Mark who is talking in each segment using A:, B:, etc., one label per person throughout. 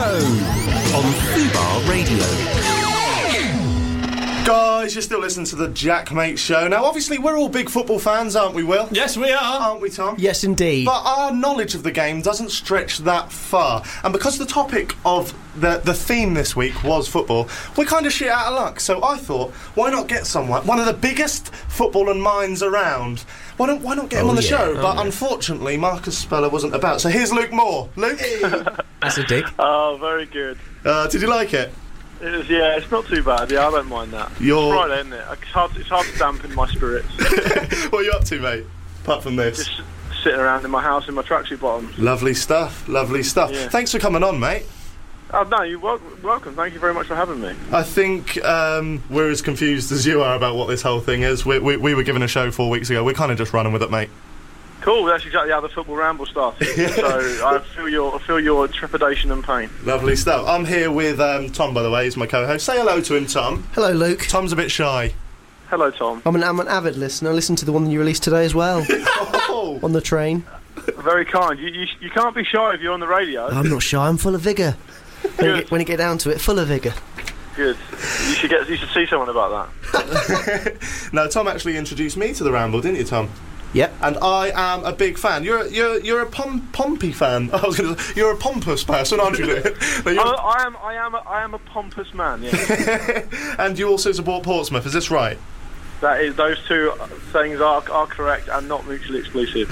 A: on Fubar Radio.
B: Guys, you're still listening to the Jack Mate Show. Now, obviously, we're all big football fans, aren't we, Will?
C: Yes, we are.
B: Aren't we, Tom?
D: Yes, indeed.
B: But our knowledge of the game doesn't stretch that far. And because the topic of the theme this week was football, we're kind of shit out of luck. So I thought, why not get someone, one of the biggest footballing minds around? Why not get him on the show? But unfortunately, Marcus Speller wasn't about. So here's Luke Moore. Luke?
D: That's a dig.
E: Oh, very good.
B: Did you like it?
E: It's not too bad. Yeah, I don't mind that. It's Friday, isn't it? It's hard to dampen my spirits.
B: What are you up to, mate? Apart from this?
E: Just sitting around in my house in my tracksuit bottoms.
B: Lovely stuff.
E: Yeah.
B: Thanks for coming on, mate.
E: Oh, no, you're welcome. Thank you very much for having me.
B: I think we're as confused as you are about what this whole thing is. We were given a show 4 weeks ago. We're kind of just running with it, mate.
E: Cool, that's exactly how the football ramble started. So I feel your trepidation and pain.
B: Lovely stuff. I'm here with Tom, by the way. He's my co-host. Say hello to him, Tom.
D: Hello, Luke.
B: Tom's a bit shy.
E: Hello, Tom.
D: I'm an avid listener. I listened to the one you released today as well.
B: Oh.
D: On the train.
E: Very kind. You can't be shy if you're on the radio.
D: I'm not shy. I'm full of vigour. When you get down to it, full of vigour.
E: Good. You should see someone about that.
B: No, Tom actually introduced me to the Ramble, didn't you, Tom?
D: Yep.
B: And I am a big fan. You're a Pompey fan. I was going to say, you're a pompous person, aren't you? No,
E: I am a pompous man. Yeah.
B: And you also support Portsmouth. Is this right?
E: Those two things are correct and not mutually exclusive.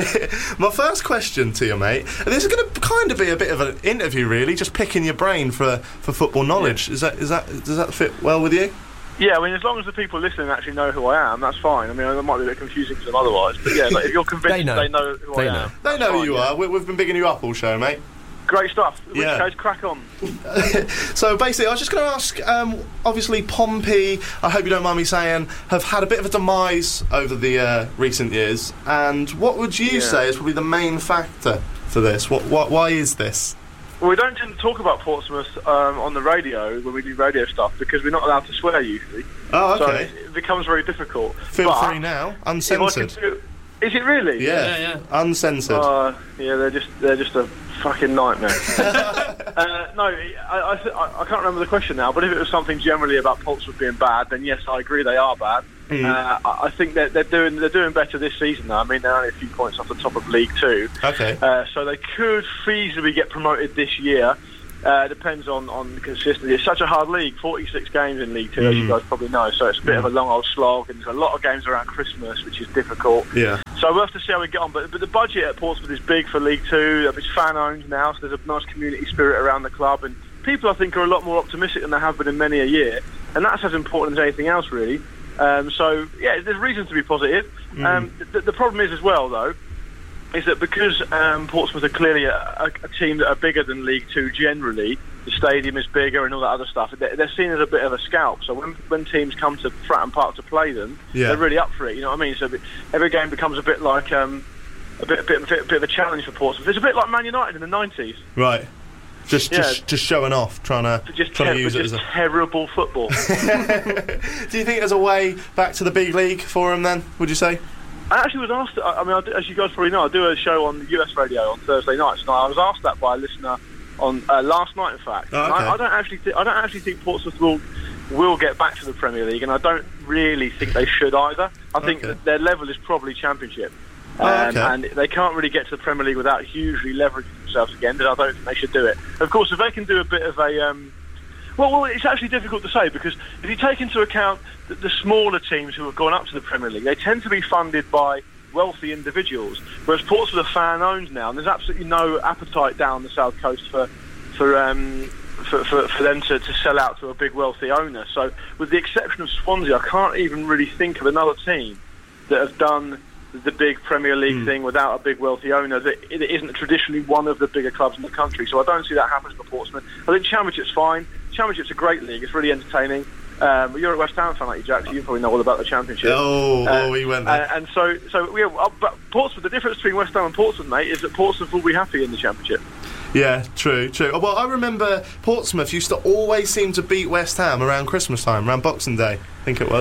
B: My first question to you, mate, and this is going to kind of be a bit of an interview, really, just picking your brain for football knowledge. Yeah. Does that fit well with you?
E: Yeah, I mean, as long as the people listening actually know who I am, that's fine. I mean, it might be a bit confusing to them otherwise, but yeah, like, if you're convinced they know who I am.
B: They know who you are. We've been bigging you up all show, mate.
E: Great stuff. In which case, crack on.
B: So basically, I was just going to ask, obviously Pompey, I hope you don't mind me saying, have had a bit of a demise over the recent years, and what would you say is probably the main factor for this? Why is this?
E: Well, we don't tend to talk about Portsmouth on the radio when we do radio stuff because we're not allowed to swear usually.
B: Oh, okay.
E: So it becomes very difficult.
B: Feel free now, uncensored.
E: Is it really?
B: Yeah. Uncensored.
E: Yeah, they're just a fucking nightmare. No, I can't remember the question now, but if it was something generally about Portsmouth being bad, then yes, I agree they are bad. I think they're doing better this season though. I mean, they're only a few points off the top of League Two.
B: Okay.
E: So they could feasibly get promoted this year. Depends on the consistency. It's such a hard league, 46 games in League Two, as you guys probably know, so it's a bit of a long old slog, and there's a lot of games around Christmas, which is difficult.
B: Yeah.
E: So we'll have to see how we get on, but the budget at Portsmouth is big for League Two. It's fan-owned now, so there's a nice community spirit around the club, and people, I think, are a lot more optimistic than they have been in many a year, and that's as important as anything else, really. So, yeah, there's reason to be positive. The problem is, as well, though, is that because Portsmouth are clearly a team that are bigger than League Two generally, the stadium is bigger and all that other stuff, they're seen as a bit of a scalp. So when teams come to Fratton Park to play them, they're really up for it, you know what I mean? So every game becomes a bit like a bit of a challenge for Portsmouth. It's a bit like Man United in the 90s.
B: Right. Just showing off, trying to use it as a
E: terrible football.
B: Do you think there's a way back to the big league for them then, would you say?
E: I actually was asked. I mean, as you guys probably know, I do a show on US radio on Thursday nights, and I was asked that by a listener on last night. In fact,
B: oh, okay.
E: I don't actually think Portsmouth will get back to the Premier League, and I don't really think they should either. I think that their level is probably Championship, and they can't really get to the Premier League without hugely leveraging themselves again. And I don't think they should do it. Of course, if they can do a bit of a well, it's actually difficult to say because if you take into account the smaller teams who have gone up to the Premier League, they tend to be funded by wealthy individuals, whereas Portsmouth are fan-owned now, and there's absolutely no appetite down the south coast for them to sell out to a big wealthy owner. So, with the exception of Swansea, I can't even really think of another team that have done the big Premier League thing without a big wealthy owner that it isn't traditionally one of the bigger clubs in the country. So I don't see that happening for Portsmouth. I think Championship's fine. Championship's a great league. It's really entertaining. But you're a West Ham fan, like you, Jack, so you probably know all about the Championship.
B: We went there.
E: And so but Portsmouth, the difference between West Ham and Portsmouth, mate, is that Portsmouth will be happy in the Championship.
B: Yeah, true. Well, I remember Portsmouth used to always seem to beat West Ham around Christmas time, around Boxing Day, I think it was.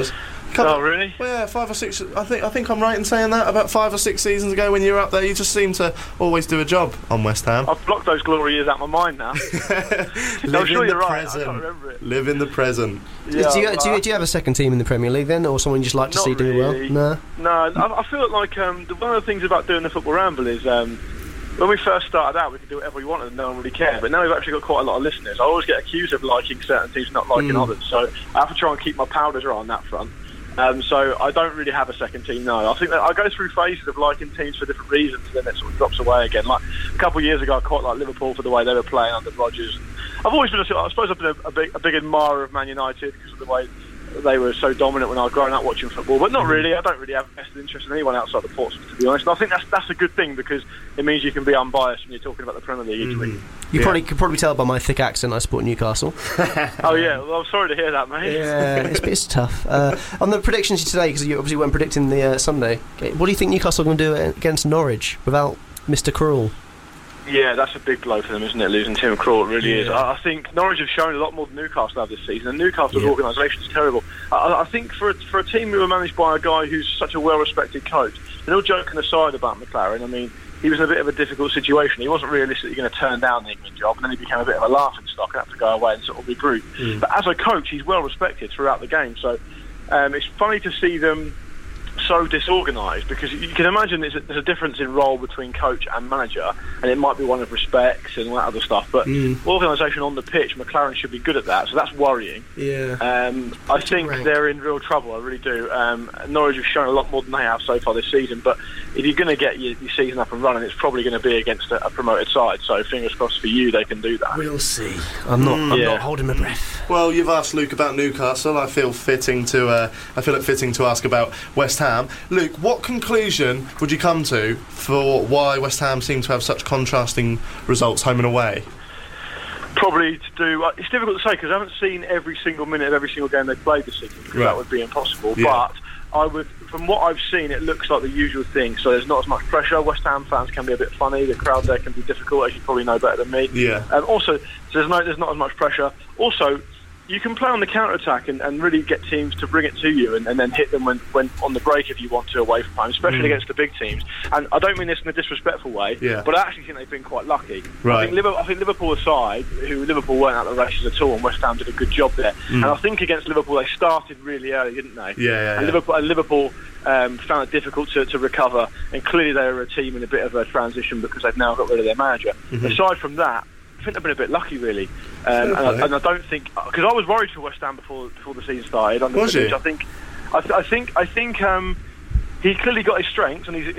E: Oh, really?
B: Well, yeah, 5 or 6. I think I'm right in saying that. About 5 or 6 seasons ago, when you were up there, you just seemed to always do a job on West Ham.
E: I've blocked those glory years out of my mind now. I'm sure you're right. I can't remember it.
B: Live in the present.
D: Yeah, do you have a second team in the Premier League then, or someone you just like to see do well?
E: No, I feel like one of the things about doing the Football Ramble is when we first started out, we could do whatever we wanted and no one really cared. But now we've actually got quite a lot of listeners. I always get accused of liking certain teams, not liking others. So I have to try and keep my powder dry on that front. So I don't really have a second team, no. I think that I go through phases of liking teams for different reasons, and then it sort of drops away again. Like a couple of years ago, I quite liked Liverpool for the way they were playing under Rodgers. I've always been, I suppose, I've been a big admirer of Man United because of the way they were so dominant when I was growing up watching football. But not really. I don't really have a vested interest in anyone outside of Portsmouth, to be honest. And I think that's a good thing because it means you can be unbiased when you're talking about the Premier League each week.
D: You could probably tell by my thick accent I support Newcastle.
E: Oh yeah, well I'm sorry to hear that, mate.
D: Yeah, it's tough. On the predictions today, because you obviously weren't predicting the Sunday, what do you think Newcastle are going to do against Norwich without Mr. Krul?
E: Yeah, that's a big blow for them, isn't it? Losing Tim Krul, it really is. I think Norwich have shown a lot more than Newcastle have this season, and Newcastle's organisation is terrible. I think for a team who are managed by a guy who's such a well-respected coach, and all joking aside about McLaren, I mean, he was in a bit of a difficult situation. He wasn't realistically going to turn down the England job, and then he became a bit of a laughing stock and had to go away and sort of regroup. But as a coach, he's well-respected throughout the game, so it's funny to see them so disorganised, because you can imagine there's a difference in role between coach and manager, and it might be one of respects and all that other stuff, but organisation on the pitch, McLaren should be good at that, so that's worrying. I think they're in real trouble, I really do. Norwich have shown a lot more than they have so far this season, but if you're going to get your season up and running, it's probably going to be against a promoted side, so fingers crossed for you they can do that.
D: We'll see. I'm not holding my breath.
B: Well, you've asked Luke about Newcastle. I feel it fitting to ask about West Ham. Luke, what conclusion would you come to for why West Ham seem to have such contrasting results home and away?
E: Probably to do... it's difficult to say because I haven't seen every single minute of every single game they've played this season, because that would be impossible. But from what I've seen, it looks like the usual thing. So there's not as much pressure. West Ham fans can be a bit funny. The crowd there can be difficult, as you probably know better than me. Also, so there's not as much pressure. Also, you can play on the counter-attack and really get teams to bring it to you and then hit them when on the break if you want to away from home, especially against the big teams. And I don't mean this in a disrespectful way, but I actually think they've been quite lucky. I think Liverpool aside, Liverpool weren't out the races at all, and West Ham did a good job there. And I think against Liverpool they started really early, didn't they? And Liverpool found it difficult to recover, and clearly they were a team in a bit of a transition because they've now got rid of their manager. Aside from that, I think they've been a bit lucky, really, and I don't think, because I was worried for West Ham before the season started. I think he clearly got his strengths, and he's